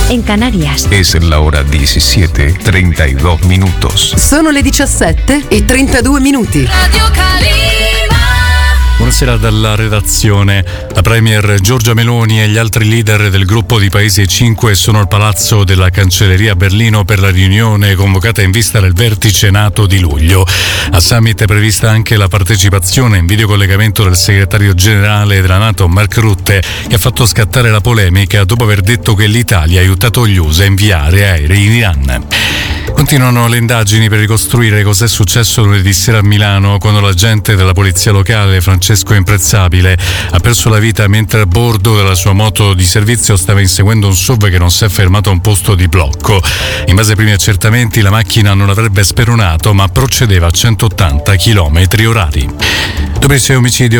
en Canarias. Es la hora 17:32 minutos. Sono le 17:32. Radio Calima. Buonasera dalla redazione. La Premier Giorgia Meloni e gli altri leader del gruppo di Paesi 5 sono al palazzo della Cancelleria a Berlino per la riunione convocata in vista del vertice NATO di luglio. Al summit è prevista anche la partecipazione in videocollegamento del segretario generale della NATO Mark Rutte, che ha fatto scattare la polemica dopo aver detto che l'Italia ha aiutato gli USA a inviare aerei in Iran. Continuano le indagini per ricostruire cos'è successo lunedì sera a Milano, quando l'agente della polizia locale Francesco Imprezzabile ha perso la vita mentre a bordo della sua moto di servizio stava inseguendo un SUV che non si è fermato a un posto di blocco. In base ai primi accertamenti la macchina non avrebbe speronato, ma procedeva a 180 km/h. Dopo il suo omicidio